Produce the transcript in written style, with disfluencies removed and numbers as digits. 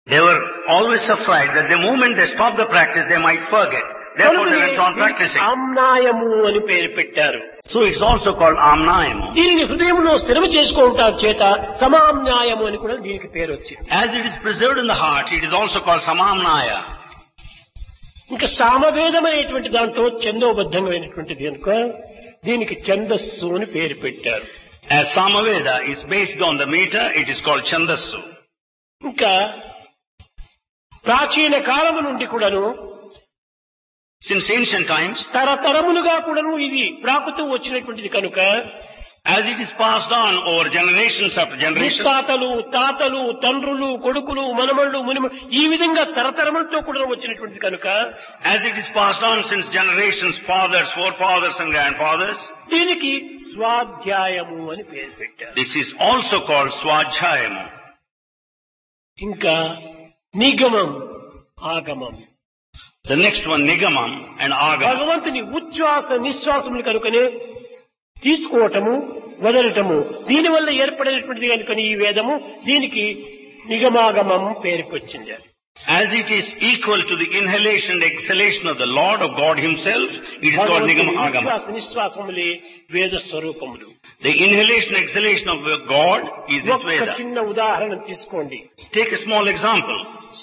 They were always afraid that the moment they stop the practice, they might forget. Therefore, they went on practicing. ఆమ్నాయము అని పేరు పెట్టారు. So it's also called Amnayam. దీనిని హృదయంలో స్థిరం చేసుకోవటం చేత సమామ్నాయము అని కూడా దీనికి పేరు వచ్చింది. As it is preserved in the heart, it is also called Samamnaya. ఇంకా సామవేదం అనేటువంటి దాంట్లో ఛందోబద్ధమైనటువంటిది కనుక దీనికి ఛందస్సు అని పేరు పెట్టారు. As Samaveda is based on the meter, it is called Chandasu. ఇంకా ప్రాచీన కాలము నుండి కూడాను Since ancient times, తరతరములుగా కూడాను ఇది ప్రాకుతూ వచ్చినటువంటిది కనుక as it is passed on over generations after generations, ముత్తాతలు తాతలు తండ్రులు కొడుకులు మనమళ్ళు మునిమళ్ళు ఈ విధంగా తరతరములతో కూడా వచ్చినటువంటిది కనుక as it is passed on since generations, fathers, forefathers and grandfathers, దీనికి స్వాధ్యాయము అని పేరు పెట్టారు. this is also called Swadhyayam. ఇంకా నిగమం ఆగమం. The next one, Nigamam and Agama. భగవంతుని ఉచ్ఛ్వాస నిశ్వాసములు కనుకనే తీసుకోవటము వదలటము దీనివల్ల ఏర్పడినటువంటిది కనుక ఈ వేదము దీనికి నిగమాగమం పేరుకొచ్చింది. As it is equal to the inhalation and exhalation of the Lord of God Himself, it is called Nigama Agama. ఉచ్ఛ్వాస నిశ్వాసములే వేద స్వరూపములు. The inhalation and exhalation of God is this ఒక్క Veda. చిన్న ఉదాహరణ తీసుకోండి. Take a small example.